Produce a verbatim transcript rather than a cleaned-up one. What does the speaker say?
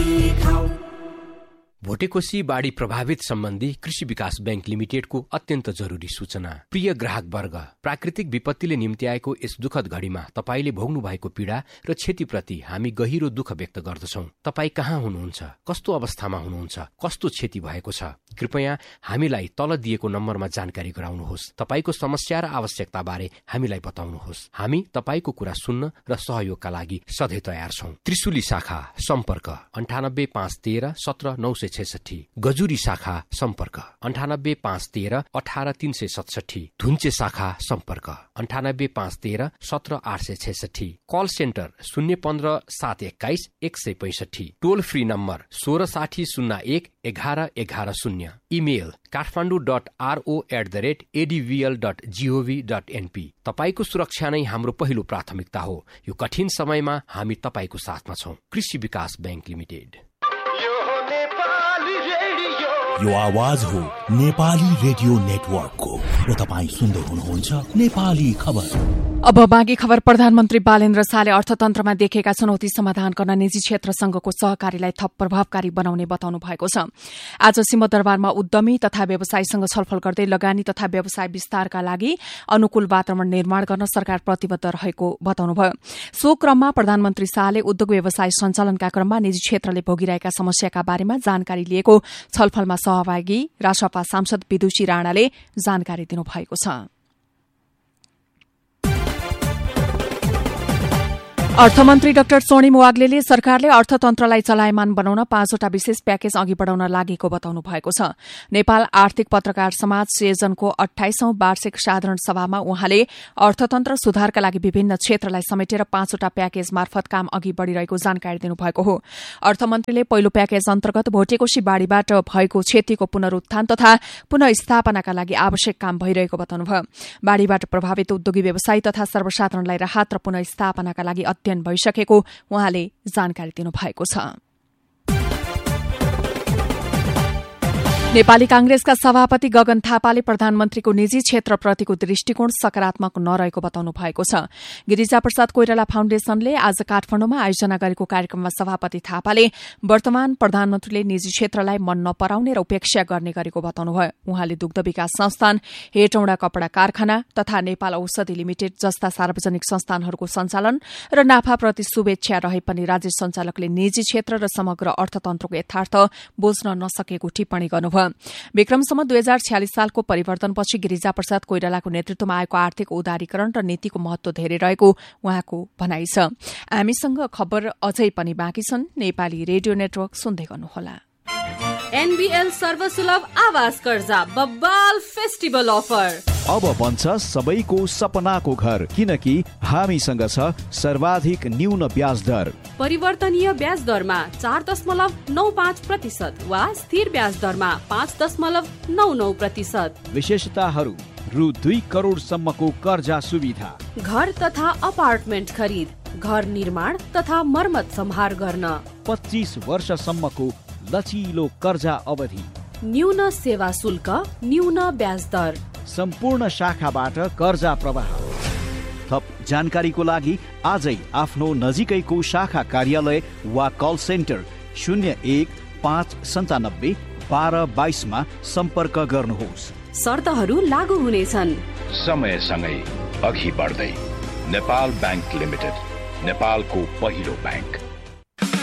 भोटेकोशी बाढी प्रभावित सम्बन्धी कृषि विकास बैंक लिमिटेडको अत्यन्त जरुरी सूचना। प्रिय ग्राहक वर्ग, प्राकृतिक विपत्तिले निम्ति आएको यस दुःखद घडीमा तपाईले भोग्नु भएको पीडा र क्षतिप्रति हामी गहिरो दुःख व्यक्त गर्दछौं। तपाई कहाँ हुनुहुन्छ, कस्तो अवस्थामा हुनुहुन्छ, कस्तो क्षति भएको छ, कृपया हामीलाई तल दिएको नम्बरमा जानकारी गराउनुहोस्। तपाईको समस्या र आवश्यकता बारे हामीलाई बताउनुहोस्। हामी तपाईको कुरा सुन्न र सहयोगका लागि सधैँ तयार छौं। त्रिशुली शाखा सम्पर्क अन्ठानब्बे पाँच तेह्र सत्र नौ सय छैसठी, गजुरी शाखा सम्पर्क अन्ठानब्बे पाँच तेह्र अठार तीन सय सतसठी, धुन्चे शाखा सम्पर्क अन्ठानब्बे पाँच तेह्र सत्र आठ सय छैसठी, कल सेन्टर शून्य पन्ध्र सात एक्काइस एक सय पैसठी, टोल फ्री नम्बर सोह्र साठी शून्य एक एघार एघार शून्य, email Kathmandu dot RO at the rate एडिभिएल dot gov dot NP. तपाईको सुरक्षा नै हाम्रो पहिलो प्राथमिकता हो। यो कठिन समयमा हामी तपाईको साथमा छौं। कृषि विकास बैंक लिमिटेड। यो आवाज हो नेपाली रेडियो नेटवर्कको र तपाईँ सुन्दै हुनुहुन्छ नेपाली खबर। अब बाँकी खबर। प्रधानमन्त्री बालेन्द्र शाहले अर्थतन्त्रमा देखेका चुनौती समाधान गर्न निजी क्षेत्रसँगको सहकारीलाई थप प्रभावकारी बनाउने बताउनु भएको छ। आज सिंहदरबारमा उद्यमी तथा व्यवसायीसँग छलफल गर्दै लगानी तथा व्यवसाय विस्तारका लागि अनुकूल वातावरण निर्माण गर्न सरकार प्रतिबद्ध रहेको बताउनुभयो। सो क्रममा प्रधानमन्त्री शाहले उद्योग व्यवसाय सञ्चालनका क्रममा निजी क्षेत्रले भोगिरहेका समस्याका बारेमा जानकारी लिएको छलफलमा सहभागी रासपा सांसद विदुषी राणाले जानकारी दिनुभएको छ। अर्थमन्त्री डाक्टर स्वर्णिम वाग्लेले सरकारले अर्थतन्त्रलाई चलायमान बनाउन पाँचवटा विशेष प्याकेज अघि बढ़ाउन लागेको बताउनु भएको छ। नेपाल आर्थिक पत्रकार समाज सियोजनको अठाइसौं वार्षिक साधारण सभामा उहाँले अर्थतन्त्र सुधारका लागि विभिन्न क्षेत्रलाई समेटेर पाँचवटा प्याकेज मार्फत काम अघि बढ़िरहेको जानकारी दिनुभएको हो। अर्थमन्त्रीले पहिलो प्याकेज अन्तर्गत भोटेकोशी बाढ़ीबाट भएको क्षतिको पुनरुत्थान तथा पुनःस्थापनाका लागि आवश्यक काम भइरहेको बताउनुभयो। बाढ़ीबाट प्रभावित उद्योगी व्यवसायी तथा सर्वसाधारणलाई राहत र पुनःस्थापनाका लागि अध्ययन भइसकेको उहाँले जानकारी दिनुभएको छ। नेपाली कांग्रेसका सभापति गगन थापाले प्रधानमन्त्रीको निजी क्षेत्रप्रतिको दृष्टिकोण सकारात्मक नरहेको बताउनु भएको छ। गिरिजाप्रसाद कोइराला फाउन्डेशनले आज काठमाडौँमा आयोजना गरेको कार्यक्रममा सभापति थापाले वर्तमान प्रधानमन्त्रीले निजी क्षेत्रलाई मन नपराउने र उपेक्षा गर्ने गरेको बताउनुभयो। उहाँले दुग्ध विकास संस्थान, हेटौँडा कपड़ा कारखाना तथा नेपाल औषधि लिमिटेड जस्ता सार्वजनिक संस्थानहरूको सञ्चालन र नाफाप्रति शुभेच्छा रहे पनि राज्य सञ्चालकले निजी क्षेत्र र समग्र अर्थतन्त्रको यथार्थ बुझ्न नसकेको टिप्पणी गर्नुभयो। विक्रमसम्म दुई हजार छ्यालिस सालको परिवर्तनपछि गिरिजाप्रसाद कोइरालाको नेतृत्वमा आएको आर्थिक उदारीकरण र नीतिको महत्व धेरै रहेको उहाँको भनाइ छ। हामीसँग खबर अझै पनि बाँकी छन्। नेपाली रेडियो नेटवर्क सुन्दै गर्नुहोला। एनबीएल सर्वसुलभ आवास कर्जा बब्बाल फेस्टिभल अफर अब बन्छ सबैको सपनाको घर, किनकि हामीसँग छ सर्वाधिक न्यून ब्याज दर। परिवर्तनीय ब्याज दरमा चार दशमलव नौ पाँच प्रतिशत वा स्थिर ब्याज दरमा पाँच दशमलव नौ नौ प्रतिशत। विशेषताहरू: रु दुई करोडसम्मको कर्जा सुविधा, घर तथा अपार्टमेन्ट खरिद, घर निर्माण तथा मर्मत सम्हार गर्न, पच्चीस वर्षसम्मको लचिलो कर्जा अवधि, न्यून सेवा शुल्क, न्यून ब्याज दर, सम्पूर्ण शाखाबाट कर्जा प्रवाह। थप जानकारीको लागि आजै आफ्नो नजिकैको शाखा कार्यालय वा कल सेन्टर शून्य एक पाँच सन्तानब्बे बाह्र बाइसमा सम्पर्क गर्नुहोस्। शर्तहरू लागू हुनेछन्। समयसँगै अघि बढ्दै नेपाल बैंक लिमिटेड, नेपालको पहिलो बैंक।